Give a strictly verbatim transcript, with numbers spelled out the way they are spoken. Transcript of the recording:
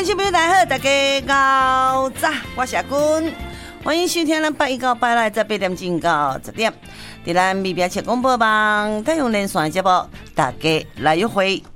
众朋友大家好，大家高早，我是阿君，欢迎收听咱八一到八来在八点钟到十点，在咱美标切广播网太阳连线节目，大家来约会。